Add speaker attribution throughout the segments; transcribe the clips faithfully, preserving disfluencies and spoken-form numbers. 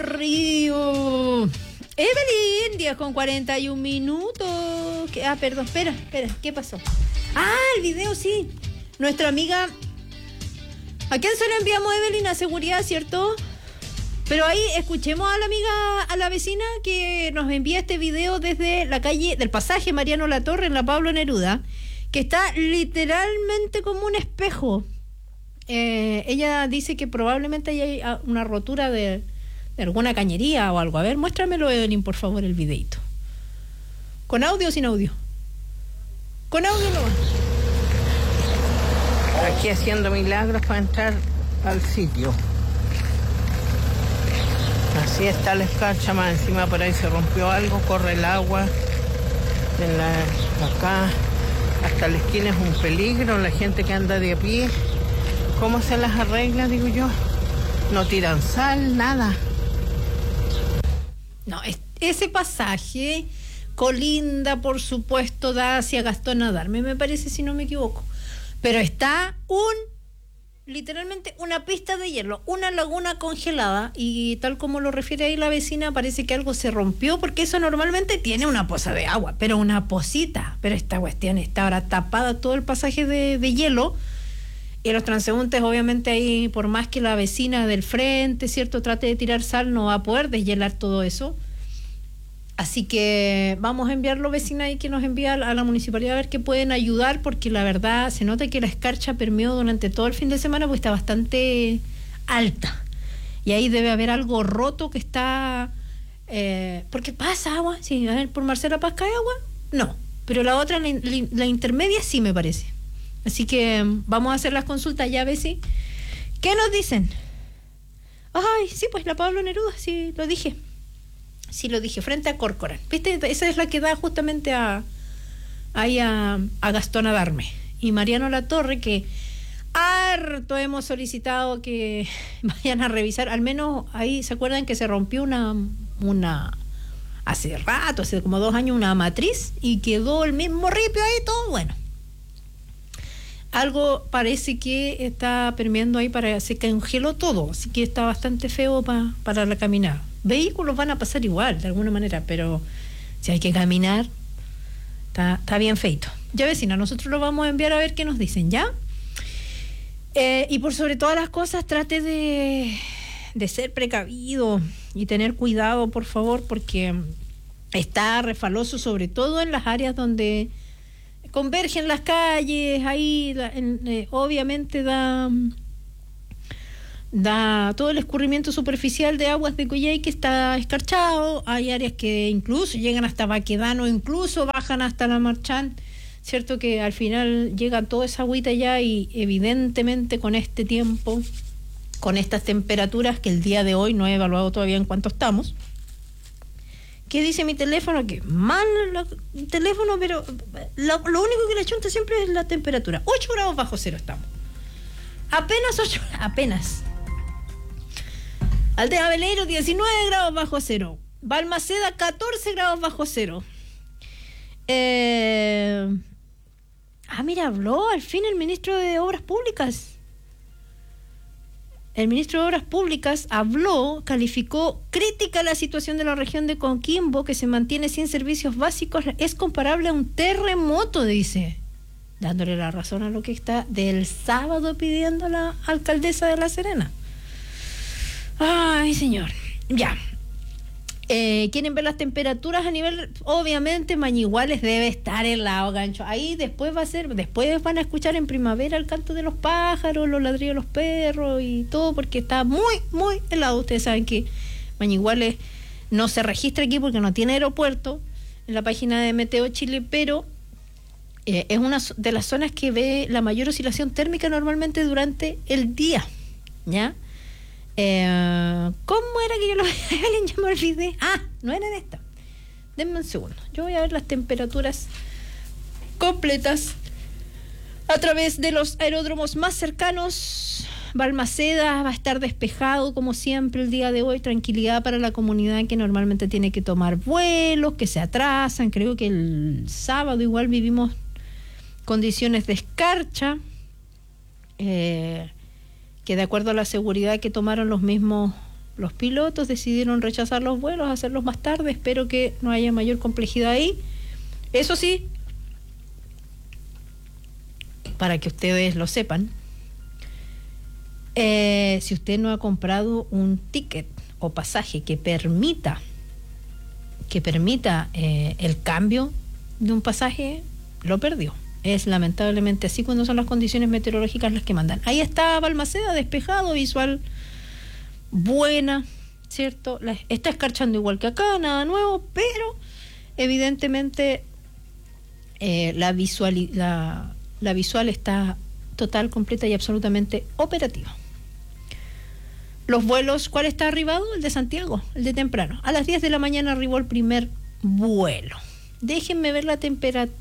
Speaker 1: Río. Evelyn, diez con cuarenta y un minutos. ¿Qué? Ah, perdón, espera, espera, ¿qué pasó? Ah, el video, sí. Nuestra amiga... ¿A quién se lo enviamos, Evelyn? A seguridad, ¿cierto? Pero ahí escuchemos a la amiga, a la vecina que nos envía este video desde la calle del pasaje Mariano Latorre en la Pablo Neruda, que está literalmente como un espejo. Eh, ella dice que probablemente hay una rotura de, de alguna cañería o algo. A ver, muéstramelo, Evelyn, por favor, el videito. ¿Con audio o sin audio? Con audio nomás.
Speaker 2: Aquí haciendo milagros para entrar al sitio. Así está la escarcha, más encima por ahí se rompió algo, corre el agua. En la, acá hasta la esquina es un peligro, la gente que anda de a pie. ¿Cómo se las arregla, digo yo? No tiran sal, nada.
Speaker 1: No, es, ese pasaje colinda, por supuesto, da hacia Gastón Adarme, me parece, si no me equivoco. Pero está un, literalmente una pista de hielo, una laguna congelada, y tal como lo refiere ahí la vecina, parece que algo se rompió, porque eso normalmente tiene una poza de agua, pero una pocita. Pero esta cuestión está ahora tapada todo el pasaje de, de hielo. Y los transeúntes, obviamente, ahí, por más que la vecina del frente, ¿cierto?, trate de tirar sal, no va a poder deshielar todo eso. Así que vamos a enviarlo, vecina, ahí que nos envía a la municipalidad a ver qué pueden ayudar, porque la verdad se nota que la escarcha permeó durante todo el fin de semana, pues está bastante alta. Y ahí debe haber algo roto que está... Eh, porque pasa agua, sí, a ver, por Marcela Paz cae agua, no. Pero la otra, la, la, la intermedia, sí me parece. Así que vamos a hacer las consultas ya, Besi. ¿Qué nos dicen? Ay, sí, pues la Pablo Neruda, sí, lo dije. Sí, lo dije, frente a Corcoran. ¿Viste? Esa es la que da justamente a ahí a, a Gastón Adarme. Y Mariano Latorre, que harto hemos solicitado que vayan a revisar. Al menos ahí, ¿se acuerdan que se rompió una... una hace rato, hace como dos años, una matriz? Y quedó el mismo ripio ahí todo, bueno. Algo parece que está permeando ahí, para se congeló todo, así que está bastante feo pa, para la caminada. Vehículos van a pasar igual, de alguna manera, pero si hay que caminar, está, está bien feito. Ya, vecina, nosotros lo vamos a enviar a ver qué nos dicen, ¿ya? Eh, y por sobre todas las cosas, trate de, de ser precavido y tener cuidado, por favor, porque está refaloso, sobre todo en las áreas donde convergen las calles, ahí en, eh, obviamente da da todo el escurrimiento superficial de aguas de Coyhai, que está escarchado. Hay áreas que incluso llegan hasta Baquedano, incluso bajan hasta la Marchand, cierto, que al final llega toda esa agüita ya, y evidentemente con este tiempo, con estas temperaturas, que el día de hoy no he evaluado todavía en cuánto estamos. ¿Qué dice mi teléfono? Que mal el teléfono, pero lo, lo único que le chunta siempre es la temperatura. ocho grados bajo cero estamos. Apenas ocho, apenas. Aldea Veleiro, diecinueve grados bajo cero. Balmaceda, catorce grados bajo cero. Eh... Ah, mira, habló al fin el ministro de Obras Públicas. El ministro de Obras Públicas habló, calificó crítica la situación de la región de Coquimbo, que se mantiene sin servicios básicos, es comparable a un terremoto, dice, dándole la razón a lo que está del sábado pidiendo la alcaldesa de La Serena. Ay, señor. Ya. Eh, ¿Quieren ver las temperaturas a nivel? Obviamente Mañiguales debe estar helado, gancho. Ahí después va a ser, después van a escuchar en primavera el canto de los pájaros, los ladrillos de los perros y todo, porque está muy, muy helado. Ustedes saben que Mañiguales no se registra aquí porque no tiene aeropuerto en la página de Meteo Chile, pero eh, es una de las zonas que ve la mayor oscilación térmica normalmente durante el día, ¿ya? Eh, ¿Cómo era que yo lo alguien ya me olvidé? Ah, no era en esta. Denme un segundo. Yo voy a ver las temperaturas completas a través de los aeródromos más cercanos. Balmaceda va a estar despejado como siempre el día de hoy. Tranquilidad para la comunidad que normalmente tiene que tomar vuelos, que se atrasan. Creo que el sábado igual vivimos condiciones de escarcha. Eh... que de acuerdo a la seguridad que tomaron los mismos Los pilotos decidieron rechazar los vuelos, hacerlos más tarde. Espero que no haya mayor complejidad ahí. Eso sí, para que ustedes lo sepan, eh, si usted no ha comprado un ticket o pasaje que permita que permita eh, el cambio de un pasaje, lo perdió. Es lamentablemente así cuando son las condiciones meteorológicas las que mandan. Ahí está Balmaceda, despejado, visual buena, ¿cierto? La, está escarchando igual que acá, nada nuevo, pero evidentemente eh, la, visual, la, la visual está total, completa y absolutamente operativa. Los vuelos, ¿cuál está arribado? El de Santiago, el de temprano. A las diez de la mañana arribó el primer vuelo. Déjenme ver la temperatura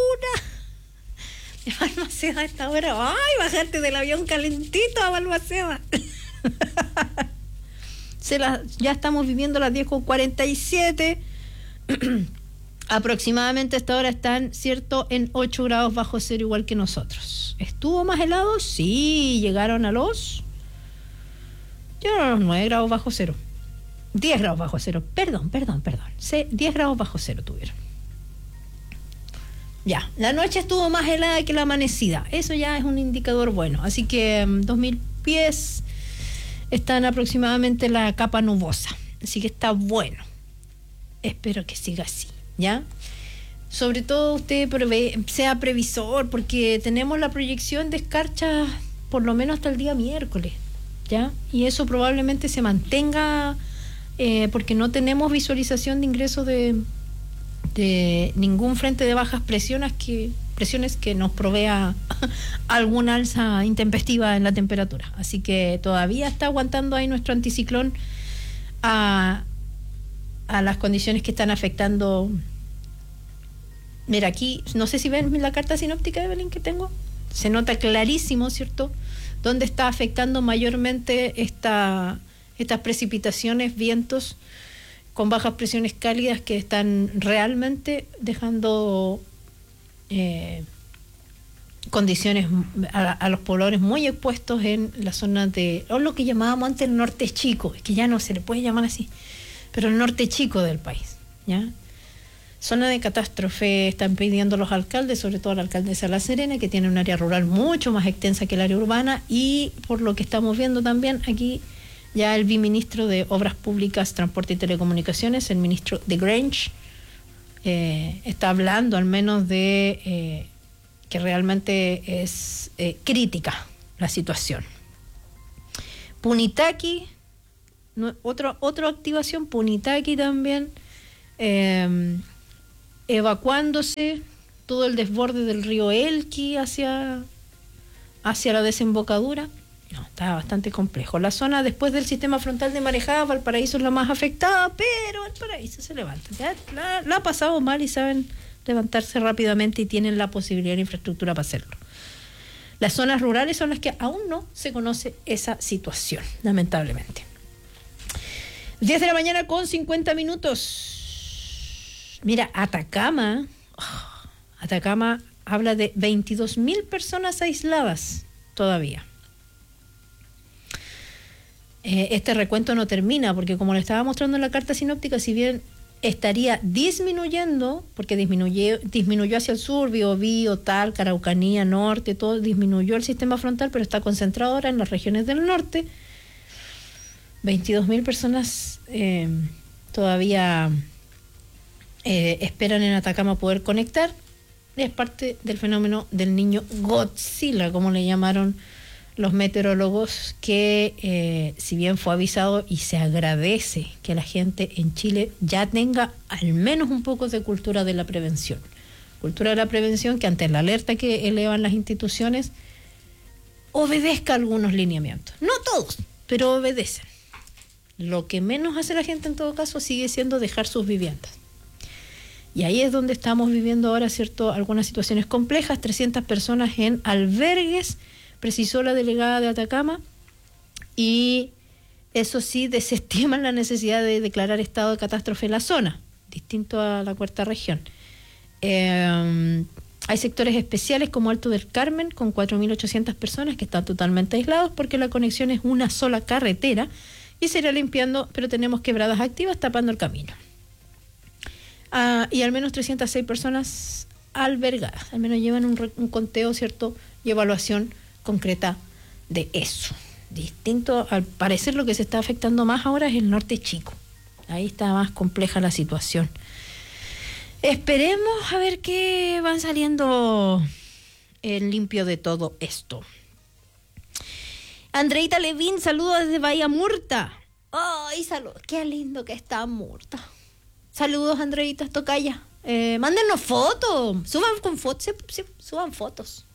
Speaker 1: de Balmaceda a esta hora. ¡Ay, bajarte del avión calentito a Balmaceda! Se la, ya estamos viviendo las diez con cuarenta y siete. Aproximadamente a esta hora están, ¿cierto?, en ocho grados bajo cero, igual que nosotros. ¿Estuvo más helado? Sí, llegaron a los... Llegaron a los nueve grados bajo cero. diez grados bajo cero. Perdón, perdón, perdón. Sí, diez grados bajo cero tuvieron. Ya, la noche estuvo más helada que la amanecida. Eso ya es un indicador bueno. Así que um, dos mil pies están aproximadamente la capa nubosa. Así que está bueno. Espero que siga así, ¿ya? Sobre todo usted prevé, sea previsor, porque tenemos la proyección de escarcha por lo menos hasta el día miércoles, ¿ya? Y eso probablemente se mantenga eh, porque no tenemos visualización de ingreso de, de ningún frente de bajas presiones que, presiones que nos provea alguna alza intempestiva en la temperatura. Así que todavía está aguantando ahí nuestro anticiclón a, a las condiciones que están afectando. Mira, aquí, no sé si ven la carta sinóptica de Belén que tengo, se nota clarísimo, ¿cierto?, dónde está afectando mayormente esta, estas precipitaciones, vientos con bajas presiones cálidas que están realmente dejando eh, condiciones a, a los pobladores muy expuestos en la zona de, o lo que llamábamos antes el norte chico, es que ya no se le puede llamar así, pero el norte chico del país, ¿ya? Zona de catástrofe están pidiendo los alcaldes, sobre todo la alcaldesa de La Serena, que tiene un área rural mucho más extensa que el área urbana, y por lo que estamos viendo también aquí, ya el viceministro de Obras Públicas, Transporte y Telecomunicaciones, el ministro de Grange, eh, está hablando al menos de eh, que realmente es eh, crítica la situación. Punitaqui, no, otro, otra activación, Punitaqui también, eh, evacuándose todo el desborde del río Elqui hacia, hacia la desembocadura. No, está bastante complejo. La zona después del sistema frontal de marejada, Valparaíso es la más afectada, pero Valparaíso se levanta. Ya la, la ha pasado mal y saben levantarse rápidamente y tienen la posibilidad de infraestructura para hacerlo. Las zonas rurales son las que aún no se conoce esa situación, lamentablemente. diez de la mañana con cincuenta minutos. Mira, Atacama, oh, Atacama habla de veintidós mil personas aisladas todavía. Eh, este recuento no termina, porque como le estaba mostrando en la carta sinóptica, si bien estaría disminuyendo, porque disminuyó, disminuyó hacia el sur, Biobío, Talca, Araucanía, Norte, todo disminuyó el sistema frontal, pero está concentrado ahora en las regiones del norte. veintidós mil personas eh, todavía... Eh, esperan en Atacama poder conectar. Es parte del fenómeno del niño Godzilla, como le llamaron los meteorólogos, que eh, si bien fue avisado, y se agradece que la gente en Chile ya tenga al menos un poco de cultura de la prevención. Cultura de la prevención que ante la alerta que elevan las instituciones obedezca algunos lineamientos. No todos, pero obedecen. Lo que menos hace la gente en todo caso sigue siendo dejar sus viviendas. Y ahí es donde estamos viviendo ahora, ¿cierto?, algunas situaciones complejas. trescientas personas en albergues, precisó la delegada de Atacama, y eso sí, desestiman la necesidad de declarar estado de catástrofe en la zona, distinto a la cuarta región. Eh, hay sectores especiales como Alto del Carmen, con cuatro mil ochocientas personas que están totalmente aislados porque la conexión es una sola carretera, y se irá limpiando, pero tenemos quebradas activas tapando el camino. Ah, y al menos trescientas seis personas albergadas, al menos llevan un, un conteo, ¿cierto? Y evaluación concreta de eso. Distinto, al parecer lo que se está afectando más ahora es el norte chico. Ahí está más compleja la situación. Esperemos a ver qué van saliendo en limpio de todo esto. Andreita Levín, saludos desde Bahía Murta. Ay, saludos, qué lindo que está Murta. Saludos, Andreita, tocaya. Eh, mándenos fotos, suban con fotos, sí, sí, suban fotos.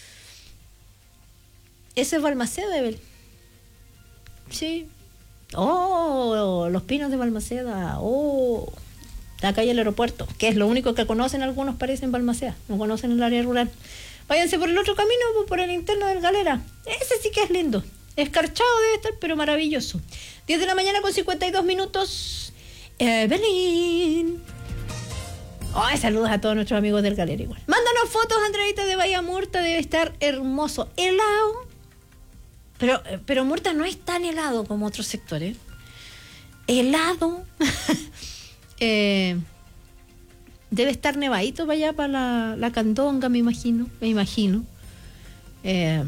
Speaker 1: Ese es Balmaceda, Evel. Sí. Oh, los pinos de Balmaceda. Oh, la calle del aeropuerto, que es lo único que conocen algunos, parece, en Balmaceda. No conocen el área rural. Váyanse por el otro camino, por el interno del Galera. Ese sí que es lindo. Escarchado debe estar, pero maravilloso. diez de la mañana con cincuenta y dos minutos. Evelyn. Ay, saludos a todos nuestros amigos del Galera igual. Mándanos fotos, Andreita, de Bahía Murta. Debe estar hermoso. Helado. Pero, pero Murta no es tan helado como otros sectores. Helado. eh, debe estar nevadito para allá, para la, la Candonga, me imagino. Me imagino. Eh,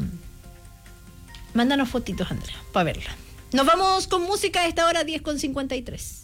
Speaker 1: mándanos fotitos, Andrea, para verla. Nos vamos con música a esta hora, diez con cincuenta y tres.